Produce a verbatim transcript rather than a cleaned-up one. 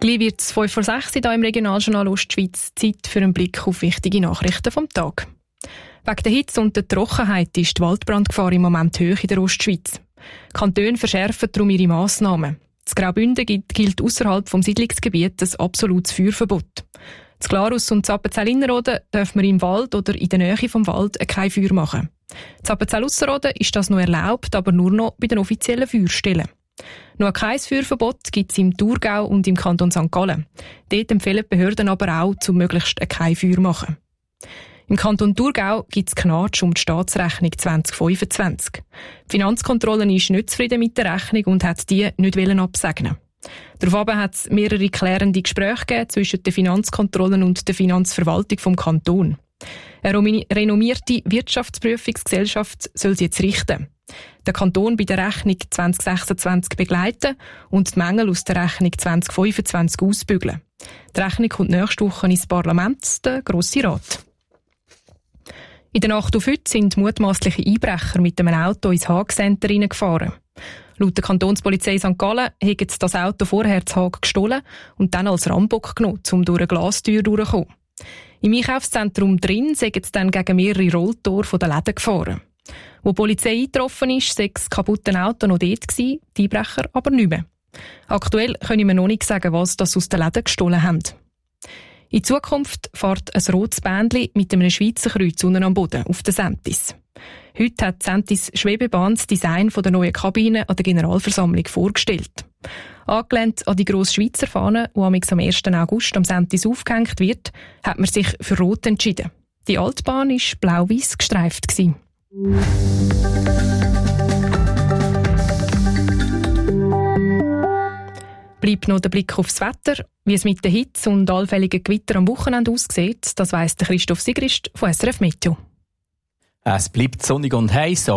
Gleich wird es fünf vor sechs hier im Regionaljournal Ostschweiz. Zeit für einen Blick auf wichtige Nachrichten vom Tag. Wegen der Hitze und der Trockenheit ist die Waldbrandgefahr im Moment hoch in der Ostschweiz. Die Kantone verschärfen darum ihre Massnahmen. In Graubünden gilt ausserhalb des Siedlungsgebiets ein absolutes Feuerverbot. In Glarus und Appenzell-Innerrhoden dürfen wir im Wald oder in der Nähe vom Wald kein Feuer machen. In Appenzell-Ausserrhoden ist das noch erlaubt, aber nur noch bei den offiziellen Feuerstellen. Noch kein Feuerverbot gibt es im Thurgau und im Kanton Sankt Gallen. Dort empfehlen die Behörden aber auch, zum möglichst kein Feuer zu machen. Im Kanton Thurgau gibt es Knatsch um die Staatsrechnung zwanzig fünfundzwanzig. Die Finanzkontrolle ist nicht zufrieden mit der Rechnung und hat die nicht absegnen. Daraufhin hat es mehrere klärende Gespräche gegeben zwischen den Finanzkontrollen und der Finanzverwaltung vom Kanton. Eine renommierte Wirtschaftsprüfungsgesellschaft soll sie jetzt richten. Der Kanton bei der Rechnung zwanzig sechsundzwanzig begleiten und die Mängel aus der Rechnung zwanzig fünfundzwanzig ausbügeln. Die Rechnung kommt nächste Woche ins Parlament, der Grosse Rat. In der Nacht auf heute sind mutmaßliche Einbrecher mit einem Auto ins Haag-Center hineingefahren. Laut der Kantonspolizei Sankt Gallen haben sie das Auto vorher zu Haag gestohlen und dann als Rambock genommen, um durch eine Glastür durchzukommen. Im Einkaufszentrum drin sind sie dann gegen mehrere Rolltore der Läden gefahren. Wo die Polizei eingetroffen ist, sei das kaputte Auto noch dort gewesen, die Einbrecher aber nicht mehr. Aktuell können wir noch nicht sagen, was das aus den Läden gestohlen haben. In Zukunft fährt ein rotes Bändchen mit einem Schweizer Kreuz unten am Boden auf der Sentis. Heute hat die Sentis Schwebebahn das Design der neuen Kabine an der Generalversammlung vorgestellt. Angelehnt an die grosse Schweizer Fahne, die am ersten August am Sentis aufgehängt wird, hat man sich für Rot entschieden. Die Altbahn war blau-weiss gestreift. Bleibt noch der Blick aufs Wetter. Wie es mit der Hitze und allfälligen Gewitter am Wochenende aussieht, das weiss Christoph Sigrist von S R F Meteo. Es bleibt sonnig und heiß.